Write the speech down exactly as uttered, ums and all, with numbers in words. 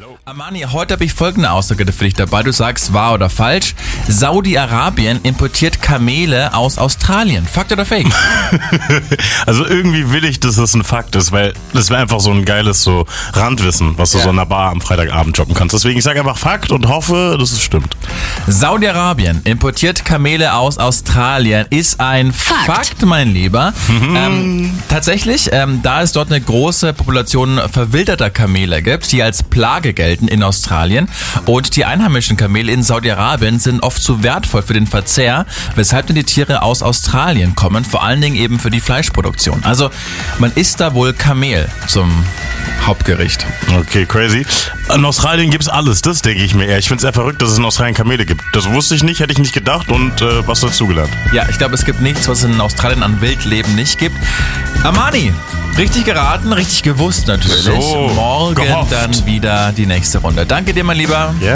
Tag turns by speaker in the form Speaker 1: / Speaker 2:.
Speaker 1: Armani, heute habe ich folgende Aussage für dich dabei. Du sagst wahr oder falsch. Saudi-Arabien importiert Kamele aus Australien. Fakt oder Fake?
Speaker 2: Also irgendwie will ich, dass das ein Fakt ist, weil das wäre einfach so ein geiles so Randwissen, was du
Speaker 1: Ja.
Speaker 2: so in der Bar am Freitagabend droppen kannst. Deswegen ich sage einfach Fakt und hoffe, dass es stimmt.
Speaker 1: Saudi-Arabien importiert Kamele aus Australien. Ist ein Fakt,
Speaker 3: Fakt.
Speaker 1: mein Lieber. Ähm, tatsächlich, ähm, da es dort eine große Population verwilderter Kamele gibt, die als Plage gelten in Australien, und die einheimischen Kamele in Saudi-Arabien sind oft zu wertvoll für den Verzehr, weshalb dann die Tiere aus Australien kommen, vor allen Dingen eben für die Fleischproduktion. Also man isst da wohl Kamel zum Hauptgericht.
Speaker 2: Okay, crazy. In Australien gibt's alles, das denke ich mir eher. Ich finde es eher verrückt, dass es in Australien Kamele gibt. Das wusste ich nicht, hätte ich nicht gedacht und äh, was dazugelernt.
Speaker 1: Ja, ich glaube, es gibt nichts, was es in Australien an Wildleben nicht gibt. Armani, richtig geraten, richtig gewusst natürlich.
Speaker 2: So,
Speaker 1: Morgen
Speaker 2: gehofft.
Speaker 1: dann wieder die nächste Runde. Danke dir, mein Lieber.
Speaker 2: Ja.